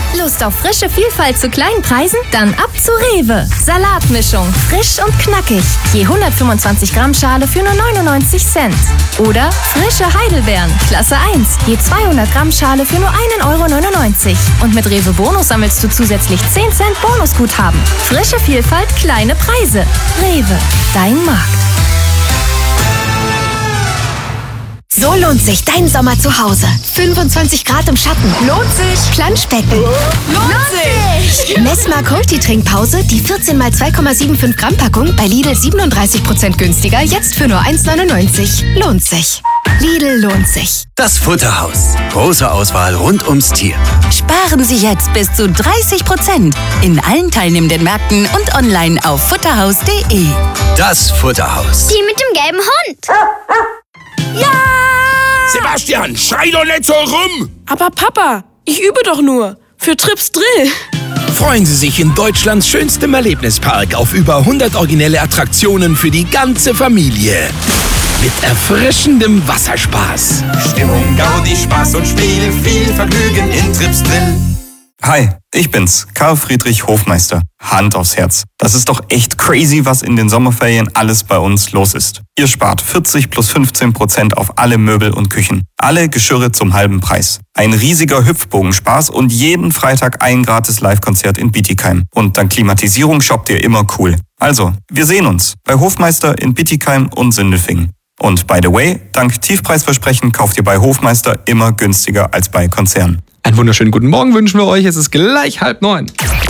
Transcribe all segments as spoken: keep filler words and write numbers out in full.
Lust auf frische Vielfalt zu kleinen Preisen? Dann ab zu Rewe. Salatmischung, frisch und knackig. Je hundertfünfundzwanzig Gramm Schale für nur neunundneunzig Cent. Oder frische Heidelbeeren, Klasse eins. Je zweihundert Gramm Schale für nur ein Euro neunundneunzig. Und mit Rewe Bonus sammelst du zusätzlich zehn Cent Bonusguthaben. Frische Vielfalt, kleine Preise. Rewe, dein Markt. So lohnt sich dein Sommer zu Hause. fünfundzwanzig Grad im Schatten. Lohnt sich. Planschbecken. Lohnt sich! Messmark Multitrinkpause, die vierzehn mal zwei Komma fünfundsiebzig Gramm Packung bei Lidl siebenunddreißig Prozent günstiger, jetzt für nur eins neunundneunzig. Lohnt sich. Lidl lohnt sich. Das Futterhaus. Große Auswahl rund ums Tier. Sparen Sie jetzt bis zu dreißig Prozent in allen teilnehmenden Märkten und online auf futterhaus punkt de. Das Futterhaus. Die mit dem gelben Hund. Ja! Sebastian, schrei doch nicht so rum! Aber Papa, ich übe doch nur. Für Trips Drill. Freuen Sie sich in Deutschlands schönstem Erlebnispark auf über hundert originelle Attraktionen für die ganze Familie. Mit erfrischendem Wasserspaß. Stimmung, Gaudi, Spaß und Spiel, viel Vergnügen in Trips Drill. Hi, ich bin's, Karl Friedrich Hofmeister. Hand aufs Herz. Das ist doch echt crazy, was in den Sommerferien alles bei uns los ist. Ihr spart vierzig plus fünfzehn Prozent auf alle Möbel und Küchen. Alle Geschirre zum halben Preis. Ein riesiger Hüpfbogenspaß und jeden Freitag ein gratis Live-Konzert in Bietigheim. Und dank Klimatisierung shoppt ihr immer cool. Also, wir sehen uns bei Hofmeister in Bietigheim und Sindelfingen. Und by the way, dank Tiefpreisversprechen kauft ihr bei Hofmeister immer günstiger als bei Konzernen. Einen wunderschönen guten Morgen wünschen wir euch. Es ist gleich halb neun.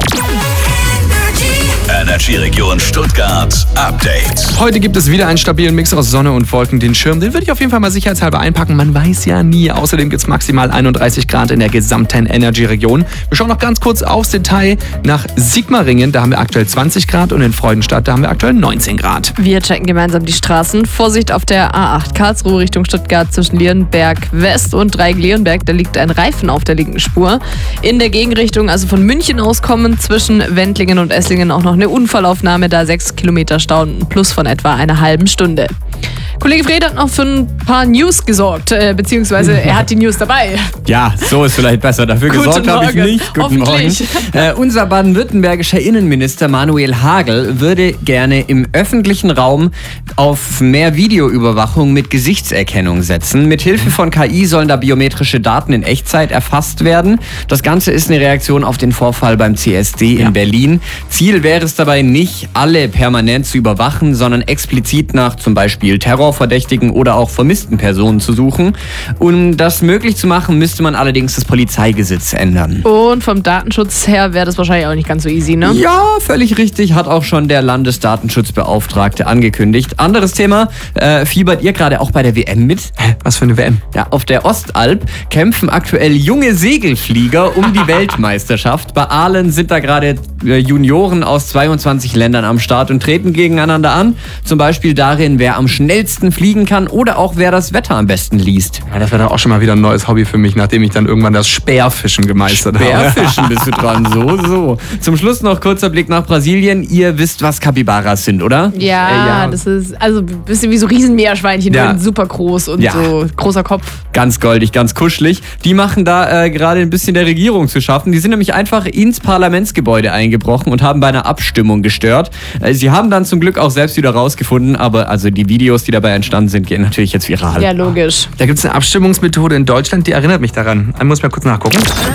Energy Region Stuttgart Update. Heute gibt es wieder einen stabilen Mix aus Sonne und Wolken. Den Schirm, den würde ich auf jeden Fall mal sicherheitshalber einpacken. Man weiß ja nie. Außerdem gibt es maximal einunddreißig Grad in der gesamten Energy Region. Wir schauen noch ganz kurz aufs Detail nach Sigmaringen. Da haben wir aktuell zwanzig Grad und in Freudenstadt, da haben wir aktuell neunzehn Grad. Wir checken gemeinsam die Straßen. Vorsicht auf der A acht Karlsruhe Richtung Stuttgart zwischen Lierenberg West und Dreieck-Lierenberg. Da liegt ein Reifen auf der linken Spur. In der Gegenrichtung, also von München aus kommen zwischen Wendlingen und Esslingen auch noch eine Unfallaufnahme, da sechs Kilometer Stau und ein Plus von etwa einer halben Stunde. Kollege Fred hat noch für ein paar News gesorgt, äh, beziehungsweise er hat die News dabei. Ja, so ist vielleicht besser. Dafür gesorgt habe ich nicht. Guten Morgen. Äh, unser baden-württembergischer Innenminister Manuel Hagel würde gerne im öffentlichen Raum auf mehr Videoüberwachung mit Gesichtserkennung setzen. Mit Hilfe von K I sollen da biometrische Daten in Echtzeit erfasst werden. Das Ganze ist eine Reaktion auf den Vorfall beim C S D in ja. Berlin. Ziel wäre es dabei nicht, alle permanent zu überwachen, sondern explizit nach zum Beispiel Terrorverdächtigen oder auch vermissten Personen zu suchen. Um das möglich zu machen, müsste man allerdings das Polizeigesetz ändern. Und vom Datenschutz her wäre das wahrscheinlich auch nicht ganz so easy, ne? Ja, völlig richtig, hat auch schon der Landesdatenschutzbeauftragte angekündigt. Anderes Thema, äh, fiebert ihr gerade auch bei der W M mit? Hä, was für eine W M? Ja, auf der Ostalb kämpfen aktuell junge Segelflieger um die Weltmeisterschaft. Bei Aalen sind da gerade äh, Junioren aus zweiundzwanzig Ländern am Start und treten gegeneinander an. Zum Beispiel darin, wer am schnellsten fliegen kann oder auch wer das Wetter am besten liest. Ja, das wäre doch auch schon mal wieder ein neues Hobby für mich, nachdem ich dann irgendwann das Speerfischen gemeistert habe. Speerfischen bist du dran, so, so. Zum Schluss noch kurzer Blick nach Brasilien. Ihr wisst, was Capybaras sind, oder? Ja, äh, ja. Das ist also ein bisschen wie so Riesenmeerschweinchen, ja. Super groß und ja. so großer Kopf. Ganz goldig, ganz kuschelig. Die machen da äh, gerade ein bisschen der Regierung zu schaffen. Die sind nämlich einfach ins Parlamentsgebäude eingebrochen und haben bei einer Abstimmung gestört. Äh, sie haben dann zum Glück auch selbst wieder rausgefunden, aber also die Videos, die dabei entstanden sind, gehen natürlich jetzt viral. Ja, logisch. Da gibt es eine Abstimmungsmethode in Deutschland, die erinnert mich daran. Ich muss mal kurz nachgucken.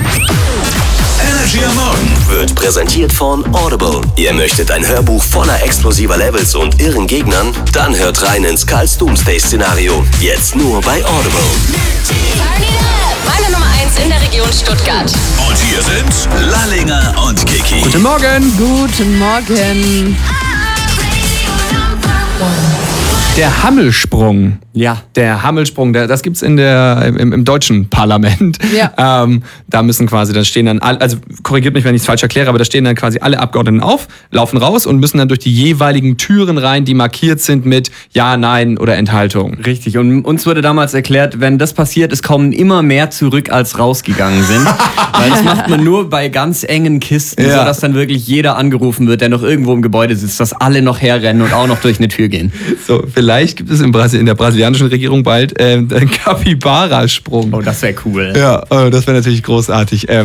Energy am Morgen wird präsentiert von Audible. Ihr möchtet ein Hörbuch voller explosiver Levels und irren Gegnern? Dann hört rein ins Karls Doomsday-Szenario. Jetzt nur bei Audible. Meine Nummer eins in der Region Stuttgart. Und hier sind Lallinger und Kiki. Guten Morgen. Guten Morgen. Der Hammelsprung. Ja. Der Hammelsprung, der, das gibt's in der, im, im deutschen Parlament. Ja. Ähm, da müssen quasi, da stehen dann, all, also korrigiert mich, wenn ich es falsch erkläre, aber da stehen dann quasi alle Abgeordneten auf, laufen raus und müssen dann durch die jeweiligen Türen rein, die markiert sind mit Ja, Nein oder Enthaltung. Richtig. Und uns wurde damals erklärt, wenn das passiert, es kommen immer mehr zurück, als rausgegangen sind. Weil das macht man nur bei ganz engen Kisten, ja. sodass dann wirklich jeder angerufen wird, der noch irgendwo im Gebäude sitzt, dass alle noch herrennen und auch noch durch eine Tür gehen. So, vielleicht gibt es in, Brasil, in der brasilianischen Regierung bald äh, einen Capybara-Sprung. Oh, das wäre cool. Ja, das wäre natürlich großartig.